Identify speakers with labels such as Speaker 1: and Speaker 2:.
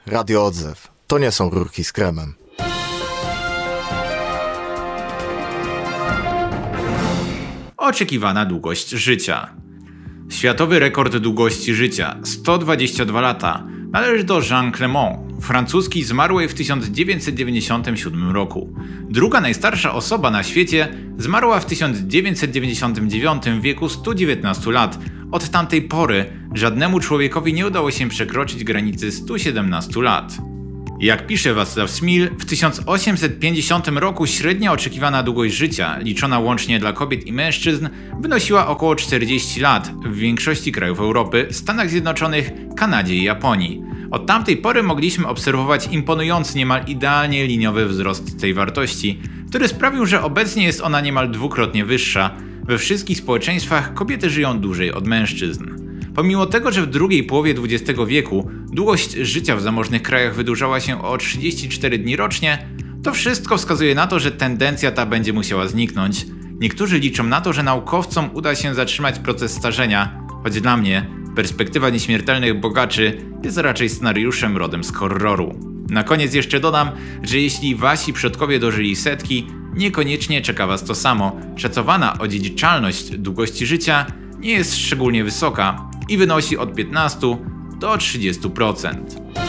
Speaker 1: Radio Odzew. To nie są rurki z kremem.
Speaker 2: Oczekiwana długość życia. Światowy rekord długości życia 122 lata należy do Jeanne Clément, francuskiej zmarłej w 1997 roku. Druga najstarsza osoba na świecie zmarła w 1999 w wieku 119 lat. Od tamtej pory żadnemu człowiekowi nie udało się przekroczyć granicy 117 lat. Jak pisze Václav Smil, w 1850 roku średnia oczekiwana długość życia, liczona łącznie dla kobiet i mężczyzn, wynosiła około 40 lat w większości krajów Europy, Stanach Zjednoczonych, Kanadzie i Japonii. Od tamtej pory mogliśmy obserwować imponujący, niemal idealnie liniowy wzrost tej wartości, który sprawił, że obecnie jest ona niemal dwukrotnie wyższa. We wszystkich społeczeństwach kobiety żyją dłużej od mężczyzn. Pomimo tego, że w drugiej połowie XX wieku długość życia w zamożnych krajach wydłużała się o 34 dni rocznie, to wszystko wskazuje na to, że tendencja ta będzie musiała zniknąć. Niektórzy liczą na to, że naukowcom uda się zatrzymać proces starzenia, choć dla mnie perspektywa nieśmiertelnych bogaczy jest raczej scenariuszem rodem z horroru. Na koniec jeszcze dodam, że jeśli wasi przodkowie dożyli setki, niekoniecznie czeka was to samo. Szacowana odziedziczalność długości życia nie jest szczególnie wysoka i wynosi od 15 do 30%.